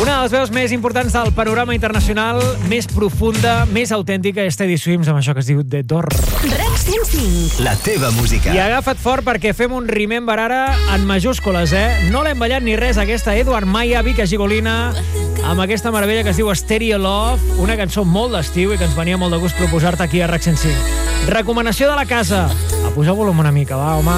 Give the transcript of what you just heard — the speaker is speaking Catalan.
Una de les veus més importants del panorama internacional, més profunda, més autèntica, és Teddy Swims amb això que es diu The Door. RAC 105. La teva música. I agafa't fort perquè fem un Remember ara en majúscules, No l'hem ballat ni res, aquesta Edward Maya, Vika Gigolina, amb aquesta meravella que es diu Stereo Love, una cançó molt d'estiu i que ens venia molt de gust proposar-te aquí a RAC 105. Recomanació de la casa. A posar volum una mica, va, home.